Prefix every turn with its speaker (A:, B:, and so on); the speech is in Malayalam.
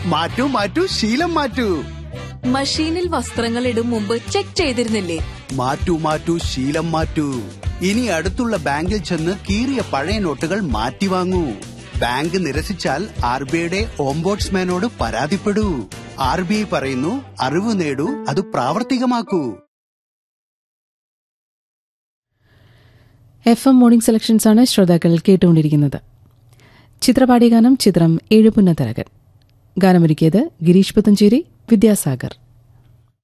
A: മാറ്റൂ മാറ്റൂ ശീലം മാറ്റൂ.
B: മഷീനിൽ വസ്ത്രങ്ങൾ ഇടും മുമ്പ് ചെക്ക് ചെയ്തിരുന്നില്ലേ?
A: മാറ്റൂ മാറ്റൂ ശീലം മാറ്റൂ. ഇനി അടുത്തുള്ള ബാങ്കിൽ ചെന്ന് കീറിയ പഴയ നോട്ടുകൾ മാറ്റി വാങ്ങൂ. ബാങ്ക് നിരസിച്ചാൽ RBIയുടെ ഓംബോഡ്സ്മാനോട് പരാതിപ്പെടൂ. RBI പറയുന്നു, അറിവ് നേടൂ, അത് പ്രാവർത്തികമാക്കൂ.
C: FM മോർണിംഗ് സെലക്ഷൻസ് ആണ് ശ്രോതാക്കൾ കേട്ടുകൊണ്ടിരിക്കുന്നത്. ചിത്രപാടിയ ഗാനം ചിത്രം ഏഴുപുന്നതരകൻ. ഗാനമൊരുക്കിയത് ഗിരീഷ് പുത്തഞ്ചേരി, വിദ്യാസാഗർ.